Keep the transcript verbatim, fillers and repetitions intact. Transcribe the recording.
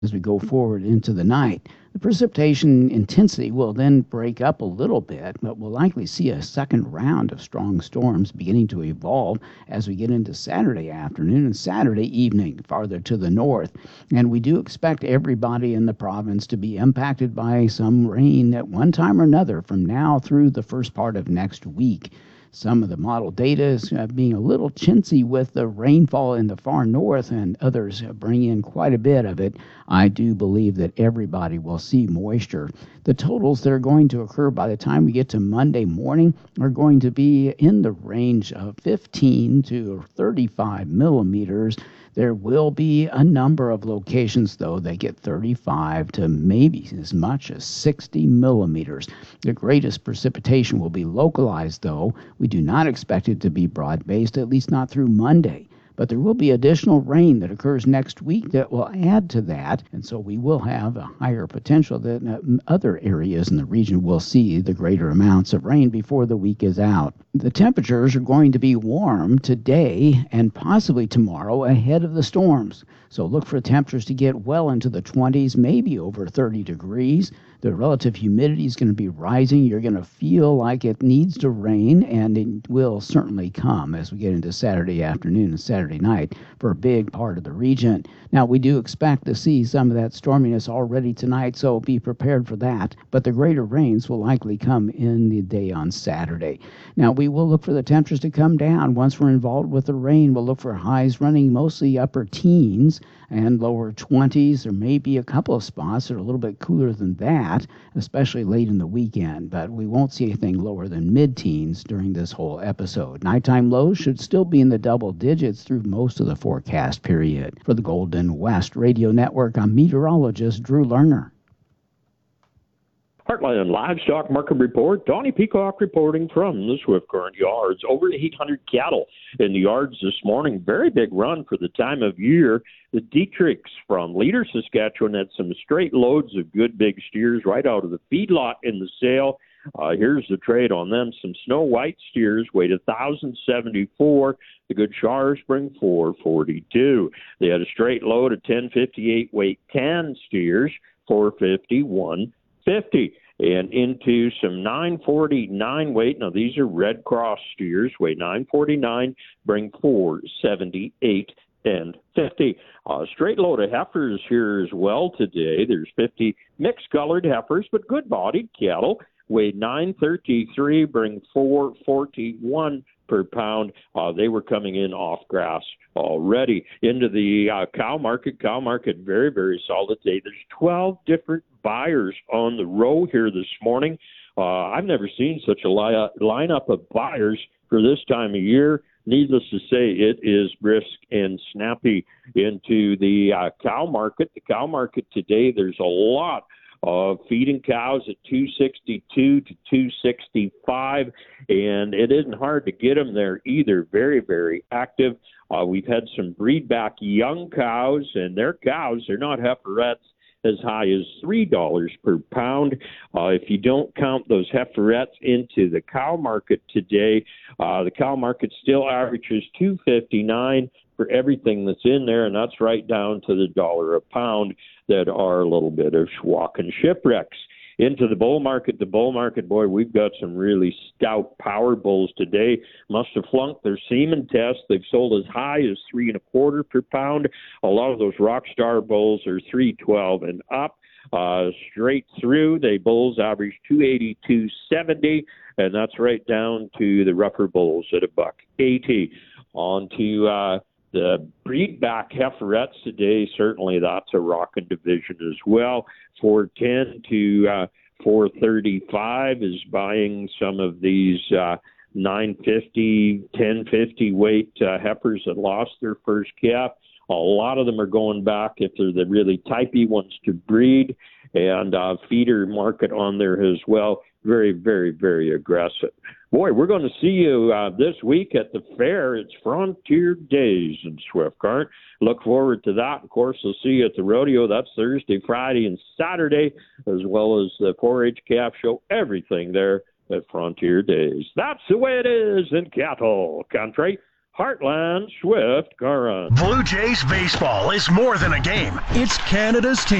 as we go forward into the night. The precipitation intensity will then break up a little bit, but we'll likely see a second round of strong storms beginning to evolve as we get into Saturday afternoon and Saturday evening farther to the north. And we do expect everybody in the province to be impacted by some rain at one time or another from now through the first part of next week. Some of the model data is uh, being a little chintzy with the rainfall in the far north, and others bring in quite a bit of it. I do believe that everybody will see moisture. The totals that are going to occur by the time we get to Monday morning are going to be in the range of fifteen to thirty-five millimeters. There will be a number of locations, though, that get thirty-five to maybe as much as sixty millimeters. The greatest precipitation will be localized, though. We do not expect it to be broad-based, at least not through Monday. But there will be additional rain that occurs next week that will add to that, and so we will have a higher potential that uh, other areas in the region will see the greater amounts of rain before the week is out. The temperatures are going to be warm today and possibly tomorrow ahead of the storms. So look for temperatures to get well into the twenties, maybe over thirty degrees. The relative humidity is going to be rising. You're going to feel like it needs to rain, and it will certainly come as we get into Saturday afternoon and Saturday night for a big part of the region. Now, we do expect to see some of that storminess already tonight, so be prepared for that. But the greater rains will likely come in the day on Saturday. Now, we will look for the temperatures to come down. Once we're involved with the rain, we'll look for highs running mostly upper teens and lower twenties. There may be a couple of spots that are a little bit cooler than that, especially late in the weekend, but we won't see anything lower than mid-teens during this whole episode. Nighttime lows should still be in the double digits through most of the forecast period. For the Golden West Radio Network, I'm meteorologist Drew Lerner. Heartland Livestock Market Report. Donnie Peacock reporting from the Swift Current Yards. Over eight hundred cattle in the yards this morning. Very big run for the time of year. The Dietrichs from Leader, Saskatchewan had some straight loads of good big steers right out of the feedlot in the sale. Uh, here's the trade on them. Some Snow White steers weighed one thousand seventy-four. The Good Shars bring four forty-two. They had a straight load of ten fifty-eight weight tan steers, four fifty-one fifty. And into some nine forty-nine weight. Now, these are Red Cross steers, weigh nine forty-nine, bring four seventy-eight and fifty. A straight load of heifers here as well today. There's fifty mixed-colored heifers, but good-bodied cattle. Weigh nine thirty-three, bring four forty-one per pound. Uh, they were coming in off grass already. Into the uh, cow market. Cow market very, very solid today. There's twelve different buyers on the row here this morning. Uh, I've never seen such a li- lineup of buyers for this time of year. Needless to say, it is brisk and snappy. Into the uh, cow market. The cow market today, there's a lot of feeding cows at two sixty-two to two sixty-five, and it isn't hard to get them there either. Very, very active. Uh, we've had some breedback young cows, and their cows, they're not heiferettes, as high as three dollars per pound. Uh, if you don't count those heiferettes into the cow market today, uh, the cow market still averages two fifty-nine for everything that's in there, and that's right down to the dollar a pound that are a little bit of schwack and shipwrecks. Into the bull market, the bull market, boy, we've got some really stout power bulls today. Must have flunked their semen test. They've sold as high as three and a quarter per pound. A lot of those rock star bulls are three twelve and up. Uh, straight through, they bulls average two eighty, two seventy, and that's right down to the rougher bulls at a buck eighty. On to uh, the breedback heiferettes today. Certainly that's a rocking division as well. four ten to uh, four thirty-five is buying some of these uh, nine fifty, ten fifty weight uh, heifers that lost their first calf. A lot of them are going back if they're the really typey ones to breed, and uh, feeder market on there as well. Very, very, very aggressive. Boy, we're going to see you uh, this week at the fair. It's Frontier Days in Swift Current. Look forward to that. Of course, we'll see you at the rodeo. That's Thursday, Friday, and Saturday, as well as the four H calf show. Everything there at Frontier Days. That's the way it is in cattle country. Heartland Swift Current. Blue Jays baseball is more than a game. It's Canada's team.